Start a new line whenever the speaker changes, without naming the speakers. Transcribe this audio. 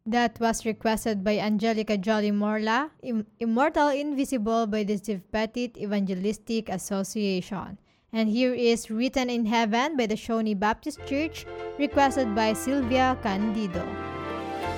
That was requested by Angelica Jolly Morla, Immortal Invisible by the Steve Petit Evangelistic Association. And here is Written in Heaven by the Shawnee Baptist Church, requested by Sylvia Candido.